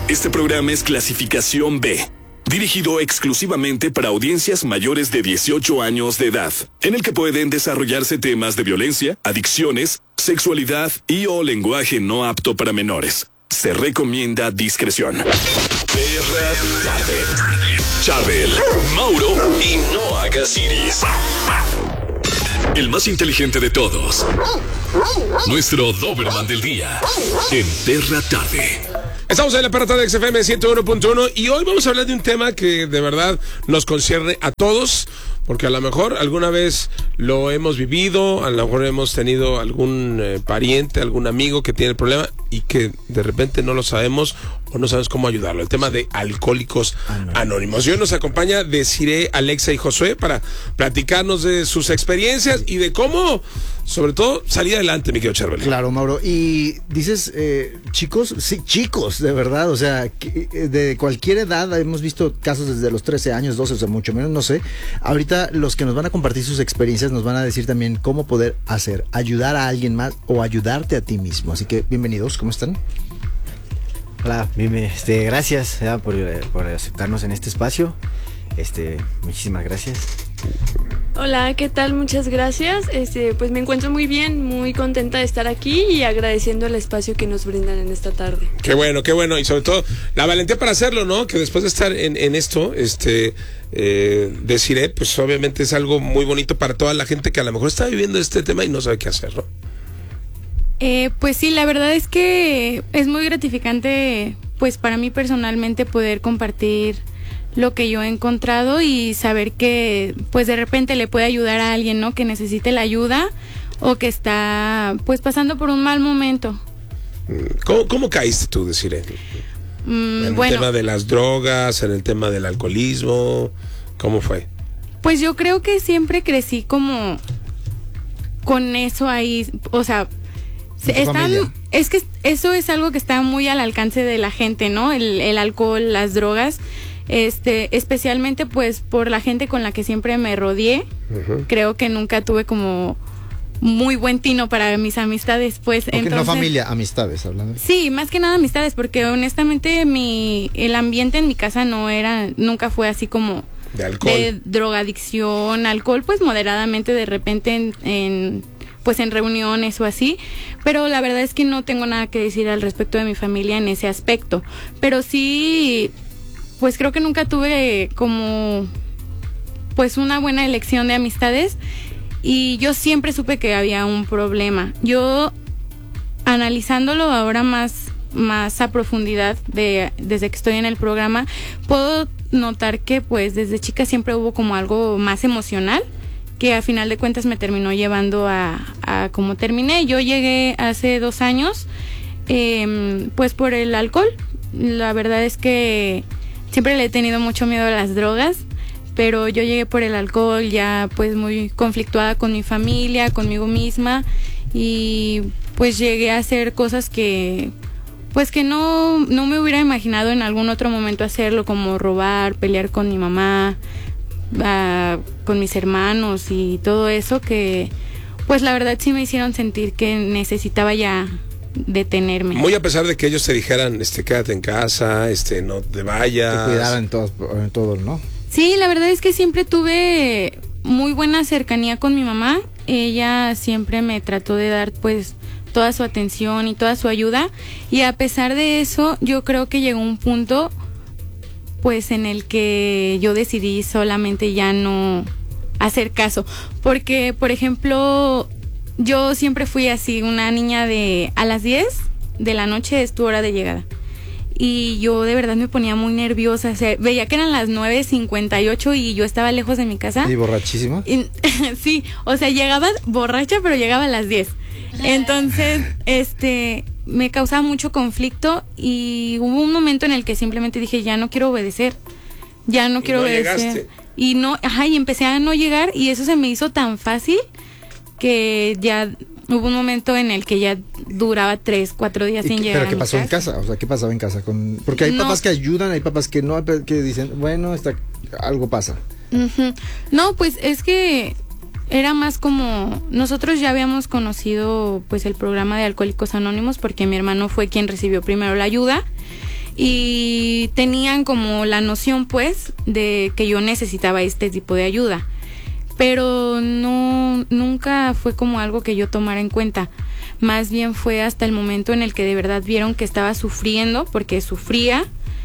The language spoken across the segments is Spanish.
Este programa es clasificación B, dirigido exclusivamente para audiencias mayores de 18 años de edad, en el que pueden desarrollarse temas de violencia, adicciones, sexualidad y o lenguaje no apto para menores. Se recomienda discreción. Perra Tarde. Charbel, Mauro y no hagas iris. El más inteligente de todos. Nuestro Doberman del día. En Perra Tarde. Estamos en la Perra Tarde de XFM 101.1 y hoy vamos a hablar de un tema que de verdad nos concierne a todos, porque a lo mejor alguna vez lo hemos vivido, a lo mejor hemos tenido algún pariente, algún amigo que tiene el problema y que de repente no lo sabemos o no sabes cómo ayudarlo. El tema de Alcohólicos Anónimos. Y hoy nos acompaña Desiree, Alexa y Josué para platicarnos de sus experiencias y de cómo, sobre todo, salir adelante, mi querido Charbel. Claro, Mauro. Y dices, chicos, sí, chicos, de verdad, o sea, de cualquier edad, hemos visto casos desde los 13 años, 12, o sea, mucho menos, no sé. Ahorita los que nos van a compartir sus experiencias nos van a decir también cómo poder ayudar a alguien más o ayudarte a ti mismo. Así que, bienvenidos, ¿cómo están? Hola, gracias por aceptarnos en este espacio. Muchísimas gracias. Hola, ¿qué tal? Muchas gracias. Pues me encuentro muy bien, muy contenta de estar aquí y agradeciendo el espacio que nos brindan en esta tarde. Qué bueno, y sobre todo la valentía para hacerlo, ¿no? Que después de estar en esto, Desiree, pues obviamente es algo muy bonito para toda la gente que a lo mejor está viviendo este tema y no sabe qué hacer, ¿no? Pues sí, la verdad es que es muy gratificante, pues para mí personalmente, poder compartir lo que yo he encontrado y saber que pues de repente le puede ayudar a alguien, ¿no? Que necesite la ayuda o que está pues pasando por un mal momento. ¿Cómo caíste tú, Desiree? En el tema de las drogas, en el tema del alcoholismo, ¿cómo fue? Pues yo creo que siempre crecí como con eso ahí, o sea, es que eso es algo que está muy al alcance de la gente, ¿no? El alcohol, las drogas, especialmente pues por la gente con la que siempre me rodeé. Uh-huh. Creo que nunca tuve como muy buen tino para mis amistades, pues. Porque entonces, no familia, amistades, hablando. Sí, más que nada amistades, porque honestamente el ambiente en mi casa nunca fue así como de alcohol, de drogadicción, alcohol, pues moderadamente de repente pues en reuniones o así, pero la verdad es que no tengo nada que decir al respecto de mi familia en ese aspecto, pero sí, pues creo que nunca tuve como pues una buena elección de amistades y yo siempre supe que había un problema. Yo, analizándolo ahora más a profundidad desde que estoy en el programa, puedo notar que pues desde chica siempre hubo como algo más emocional, que a final de cuentas me terminó llevando a como terminé. Yo llegué hace 2 años, pues por el alcohol. La verdad es que siempre le he tenido mucho miedo a las drogas, pero yo llegué por el alcohol ya pues muy conflictuada con mi familia, conmigo misma, y pues llegué a hacer cosas que pues que no me hubiera imaginado en algún otro momento hacerlo, como robar, pelear con mi mamá, con mis hermanos y todo eso, que pues la verdad sí me hicieron sentir que necesitaba ya detenerme. Muy a pesar de que ellos te dijeran, quédate en casa, no te vayas. Te cuidaran en todo, ¿no? Sí, la verdad es que siempre tuve muy buena cercanía con mi mamá. Ella siempre me trató de dar pues toda su atención y toda su ayuda, y a pesar de eso yo creo que llegó un punto pues en el que yo decidí solamente ya no hacer caso, porque por ejemplo yo siempre fui así, una niña de a las 10 de la noche es tu hora de llegada, y yo de verdad me ponía muy nerviosa, o sea, veía que eran las 9:58 y yo estaba lejos de mi casa. ¿Y borrachísima? Sí, o sea, llegaba borracha, pero llegaba a las 10. Entonces, me causaba mucho conflicto y hubo un momento en el que simplemente dije, ya no quiero obedecer, ya no quiero obedecer. Llegaste. Y empecé a no llegar, y eso se me hizo tan fácil que ya hubo un momento en el que ya duraba 3-4 días sin llegar. ¿Pero qué pasó en casa? O sea, ¿qué pasaba en casa? Porque hay papás que ayudan, hay papás que no, que dicen, bueno, algo pasa. Uh-huh. No, pues es que era más como, nosotros ya habíamos conocido pues el programa de Alcohólicos Anónimos porque mi hermano fue quien recibió primero la ayuda, y tenían como la noción pues de que yo necesitaba este tipo de ayuda, pero nunca fue como algo que yo tomara en cuenta. Más bien fue hasta el momento en el que de verdad vieron que estaba sufriendo, porque sufría,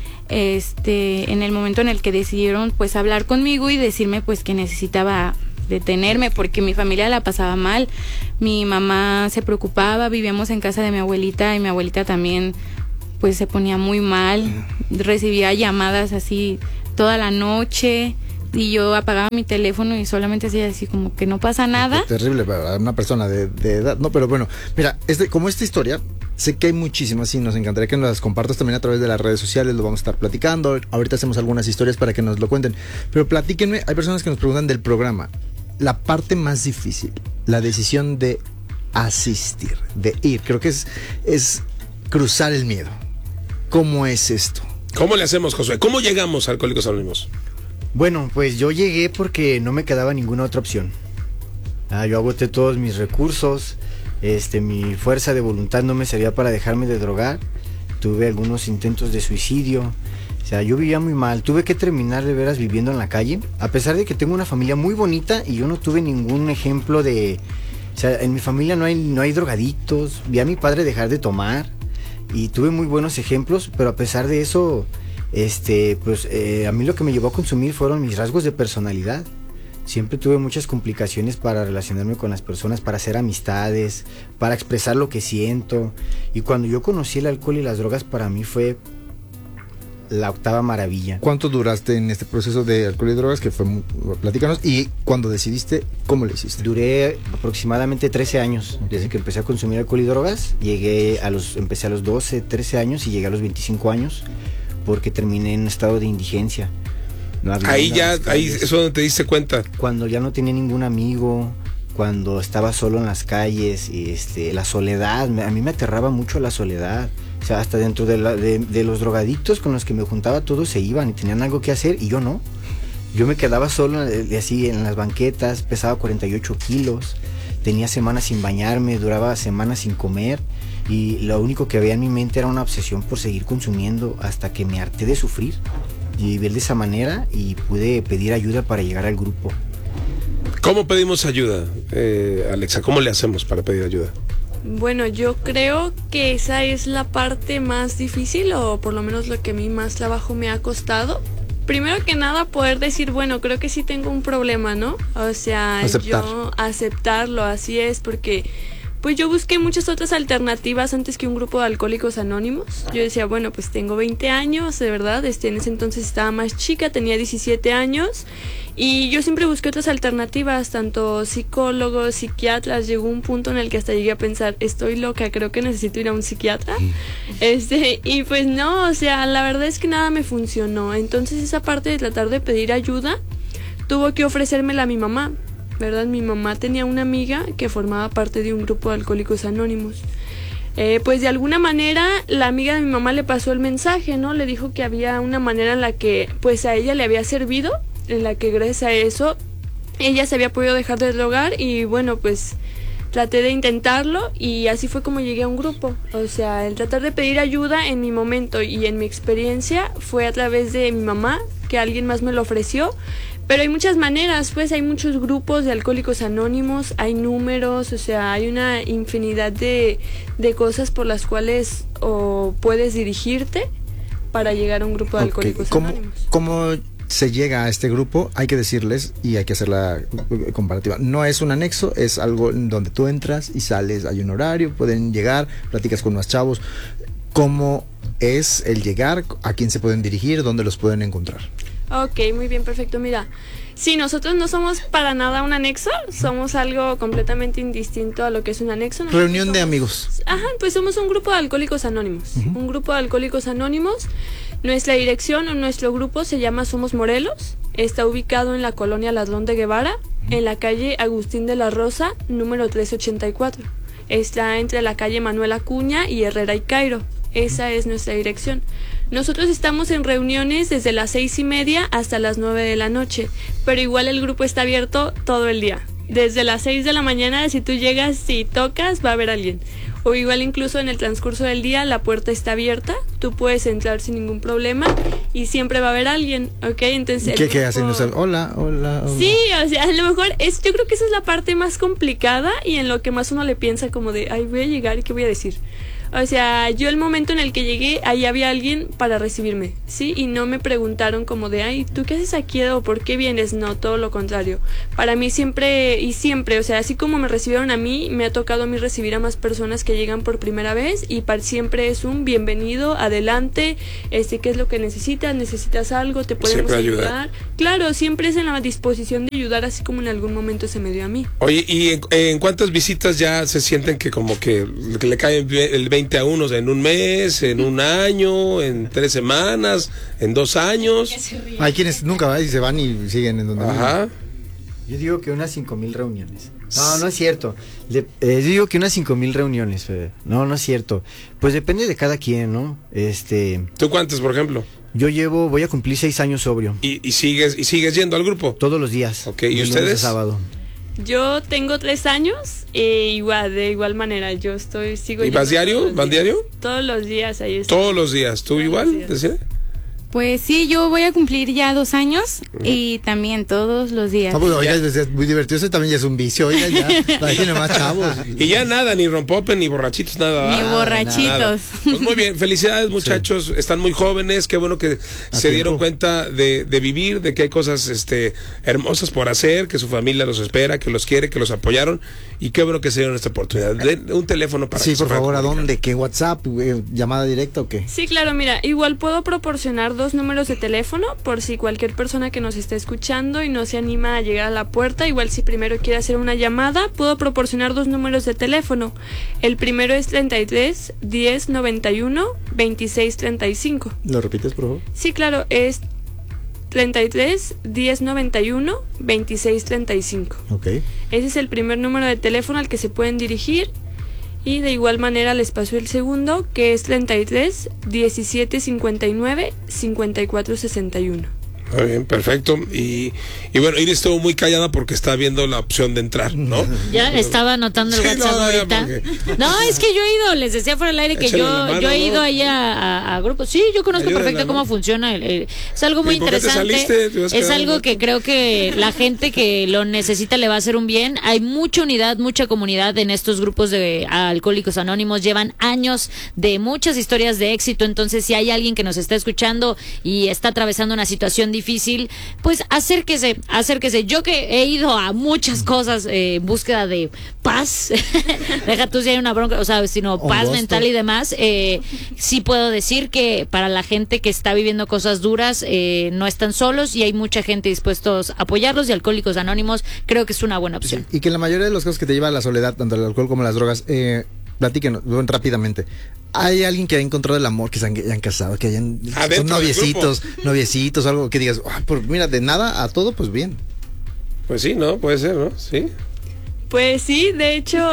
en el momento en el que decidieron pues hablar conmigo y decirme pues que necesitaba detenerme porque mi familia la pasaba mal. Mi mamá se preocupaba, vivíamos en casa de mi abuelita y mi abuelita también pues se ponía muy mal, recibía llamadas así toda la noche y yo apagaba mi teléfono y solamente hacía así como que no pasa nada. Es terrible para una persona de edad, no, pero bueno, mira, como esta historia, sé que hay muchísimas y nos encantaría que nos las compartas también a través de las redes sociales, lo vamos a estar platicando, ahorita hacemos algunas historias para que nos lo cuenten, pero platíquenme, hay personas que nos preguntan del programa, la parte más difícil, la decisión de asistir, de ir, creo que es cruzar el miedo. ¿Cómo es esto? ¿Cómo le hacemos, Josué? ¿Cómo llegamos a Alcohólicos Anónimos? Bueno, pues yo llegué porque no me quedaba ninguna otra opción. Yo agoté todos mis recursos, mi fuerza de voluntad no me servía para dejarme de drogar, tuve algunos intentos de suicidio, o sea, yo vivía muy mal, tuve que terminar de veras viviendo en la calle, a pesar de que tengo una familia muy bonita y yo no tuve ningún ejemplo de... O sea, en mi familia no hay drogadictos, vi a mi padre dejar de tomar y tuve muy buenos ejemplos, pero a pesar de eso, a mí lo que me llevó a consumir fueron mis rasgos de personalidad. Siempre tuve muchas complicaciones para relacionarme con las personas, para hacer amistades, para expresar lo que siento. Y cuando yo conocí el alcohol y las drogas, para mí fue la octava maravilla. ¿Cuánto duraste en este proceso de alcohol y drogas? Platícanos. Y cuando decidiste, ¿cómo lo hiciste? Duré aproximadamente 13 años. Desde que empecé a consumir alcohol y drogas, empecé a los 12, 13 años y llegué a los 25 años porque terminé en un estado de indigencia. No ahí es donde te diste cuenta. Cuando ya no tenía ningún amigo, cuando estaba solo en las calles, la soledad, a mí me aterraba mucho la soledad. O sea, hasta dentro de los drogadictos con los que me juntaba, todos se iban y tenían algo que hacer y yo no. Yo me quedaba solo así en las banquetas, pesaba 48 kilos, tenía semanas sin bañarme, duraba semanas sin comer y lo único que había en mi mente era una obsesión por seguir consumiendo hasta que me harté de sufrir y vivir de esa manera y pude pedir ayuda para llegar al grupo. ¿Cómo pedimos ayuda, Alexa? ¿Cómo le hacemos para pedir ayuda? Bueno, yo creo que esa es la parte más difícil, o por lo menos lo que a mí más trabajo me ha costado. Primero que nada, poder decir, bueno, creo que sí tengo un problema, ¿no? O sea, yo aceptarlo, así es, porque pues yo busqué muchas otras alternativas antes que un grupo de Alcohólicos Anónimos. Yo decía, bueno, pues tengo 20 años, de verdad, en ese entonces estaba más chica, tenía 17 años, y yo siempre busqué otras alternativas, tanto psicólogos, psiquiatras. Llegó un punto en el que hasta llegué a pensar, estoy loca, creo que necesito ir a un psiquiatra. Y pues no, o sea, la verdad es que nada me funcionó. Entonces esa parte de tratar de pedir ayuda, tuvo que ofrecérmela a mi mamá, ¿verdad? Mi mamá tenía una amiga que formaba parte de un grupo de Alcohólicos Anónimos. Pues de alguna manera la amiga de mi mamá le pasó el mensaje, ¿no? Le dijo que había una manera en la que pues a ella le había servido, en la que gracias a eso ella se había podido dejar de drogar, y bueno, pues traté de intentarlo y así fue como llegué a un grupo. O sea, el tratar de pedir ayuda en mi momento y en mi experiencia fue a través de mi mamá, que alguien más me lo ofreció. Pero hay muchas maneras, pues hay muchos grupos de Alcohólicos Anónimos, hay números, o sea, hay una infinidad de cosas por las cuales puedes dirigirte para llegar a un grupo de Alcohólicos Anónimos. ¿Cómo se llega a este grupo? Hay que decirles y hay que hacer la comparativa. No es un anexo, es algo donde tú entras y sales, hay un horario, pueden llegar, platicas con más chavos. ¿Cómo es el llegar? ¿A quién se pueden dirigir? ¿Dónde los pueden encontrar? Ok, muy bien, perfecto. Mira, sí, nosotros no somos para nada un anexo, somos algo completamente indistinto a lo que es un anexo. Nosotros Reunión de amigos. Ajá, pues somos un grupo de Alcohólicos Anónimos. Un grupo de Alcohólicos Anónimos. Nuestra dirección o nuestro grupo se llama Somos Morelos. Está ubicado en la colonia Ladrón de Guevara, en la calle Agustín de la Rosa, número 384. Está entre la calle Manuel Acuña y Herrera y Cairo. Esa es nuestra dirección. Nosotros estamos en reuniones desde las 6:30 hasta las 9 de la noche, pero igual el grupo está abierto todo el día. Desde las 6 de la mañana, si tú llegas y tocas, va a haber alguien. o igual incluso en el transcurso del día la puerta está abierta, tú puedes entrar sin ningún problema y siempre va a haber alguien, ¿ok? Entonces ¿Qué hacen? O sea, hola. Sí, o sea, a lo mejor yo creo que esa es la parte más complicada y en lo que más uno le piensa como de, ay, voy a llegar y qué voy a decir. O sea, yo el momento en el que llegué, ahí había alguien para recibirme, ¿sí? Y no me preguntaron como de, ay, ¿tú qué haces aquí o por qué vienes? No, todo lo contrario. Para mí siempre, o sea, así como me recibieron a mí, me ha tocado a mí recibir a más personas que llegan por primera vez y siempre es un bienvenido, adelante, ¿qué es lo que necesitas? ¿Necesitas algo? ¿Te podemos ayudar? Claro, siempre es en la disposición de ayudar, así como en algún momento se me dio a mí. Oye, ¿y en cuántas visitas ya se sienten que como que le cae el 20 a unos en un mes, en un año, en 3 semanas, en 2 años? Hay quienes nunca van y se van y siguen en donde. Ajá. Yo digo que unas 5,000 reuniones. No es cierto. Yo digo que unas 5,000 reuniones, Fede. No es cierto. Pues depende de cada quien, ¿no? ¿Tú cuántas, por ejemplo? Voy a cumplir 6 años sobrio. ¿Y sigues yendo al grupo? Todos los días. Ok, ¿y ustedes? Sábado. Yo tengo 3 años de igual manera, sigo. ¿Y vas diario? ¿Van diario? Todos los días ahí estoy. Todos los días, ¿tú igual? Pues sí, yo voy a cumplir ya 2 años y también todos los días. No, pues, oiga, es muy divertido, eso también ya es un vicio, oiga, ya, tiene más chavos. Y ya nada, ni rompopen, ni borrachitos, nada. Ni borrachitos. Nada. Pues muy bien, felicidades muchachos, sí. Están muy jóvenes, qué bueno que se dieron cuenta de vivir, de que hay cosas hermosas por hacer, que su familia los espera, que los quiere, que los apoyaron, y qué bueno que se dieron esta oportunidad. Un teléfono para sí, por favor, ¿a dónde? ¿Qué WhatsApp? ¿Llamada directa o qué? Sí, claro, mira, igual puedo proporcionar 2 números de teléfono por si cualquier persona que nos esté escuchando y no se anima a llegar a la puerta, igual si primero quiere hacer una llamada, puedo proporcionar 2 números de teléfono. El primero es 33 10 91 26 35. ¿Lo repites, por favor? Sí, claro, es 33 10 91 26 35. Ok. Ese es el primer número de teléfono al que se pueden dirigir. Y de igual manera les paso el segundo, que es 33 17 59 54 61. Muy bien, perfecto. Y bueno, Iris estuvo muy callada porque está viendo la opción de entrar, ¿no? Ya estaba anotando el WhatsApp ahorita. No, es que yo he ido, les decía fuera del aire que yo he ido ahí a grupos. Sí, yo conozco perfecto cómo funciona. Es algo muy interesante. Es algo que creo que la gente que lo necesita le va a hacer un bien. Hay mucha unidad, mucha comunidad en estos grupos de Alcohólicos Anónimos. Llevan años de muchas historias de éxito. Entonces, si hay alguien que nos está escuchando y está atravesando una situación difícil, pues acérquese. Yo que he ido a muchas cosas en búsqueda de paz, deja tú si hay una bronca, o sea, sino paz mental y demás, sí puedo decir que para la gente que está viviendo cosas duras, no están solos y hay mucha gente dispuestos a apoyarlos, y Alcohólicos Anónimos creo que es una buena opción. Sí, y que la mayoría de las cosas que te lleva a la soledad, tanto el alcohol como las drogas, platíquenos rápidamente. ¿Hay alguien que ha encontrado el amor, que se hayan casado, que hayan son noviecitos, algo que digas, mira, de nada a todo, pues bien? Pues sí, ¿no? Puede ser, ¿no? Sí. Pues sí, de hecho,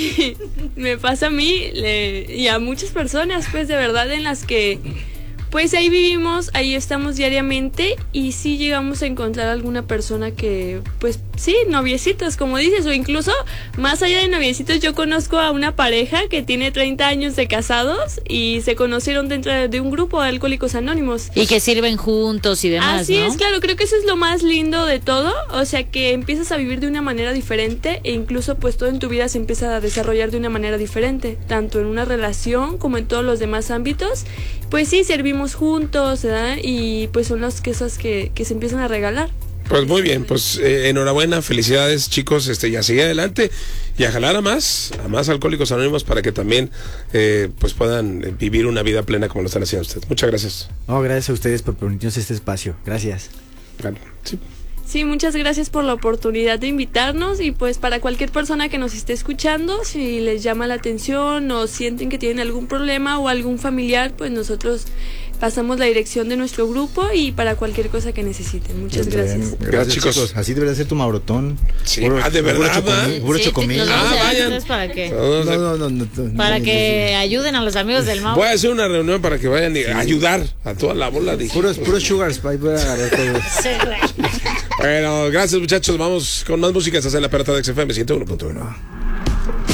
me pasa a mí y a muchas personas, pues de verdad, en las que pues ahí vivimos, ahí estamos diariamente y sí llegamos a encontrar alguna persona que, pues sí, noviecitos, como dices, o incluso más allá de noviecitos, yo conozco a una pareja que tiene 30 años de casados y se conocieron dentro de un grupo de Alcohólicos Anónimos. Y que sirven juntos y demás, Así ¿no? es, claro, creo que eso es lo más lindo de todo, o sea que empiezas a vivir de una manera diferente e incluso pues todo en tu vida se empieza a desarrollar de una manera diferente, tanto en una relación como en todos los demás ámbitos. Pues sí, servimos juntos, ¿verdad? Y pues son las cosas que se empiezan a regalar. Pues muy bien, pues enhorabuena, felicidades chicos, y a seguir adelante y a jalar a más Alcohólicos Anónimos para que también pues puedan vivir una vida plena como lo están haciendo ustedes. Muchas gracias. No, gracias a ustedes por permitirnos este espacio. Gracias. Claro, sí. Sí, muchas gracias por la oportunidad de invitarnos y pues para cualquier persona que nos esté escuchando, si les llama la atención o sienten que tienen algún problema o algún familiar, pues nosotros pasamos la dirección de nuestro grupo y para cualquier cosa que necesiten. Muchas gracias. Gracias, chicos. Así debería ser tu maurotón. Sí, de verdad. Puro chocomil. Vayan. ¿Para qué? No, para que ayuden a los amigos del Mau. Voy a hacer una reunión para que vayan a ayudar a toda la bola de puros sugar spice, voy a agarrar todo. Bueno, gracias muchachos, vamos con más música. Esta es la Perrata de XFM 101.1.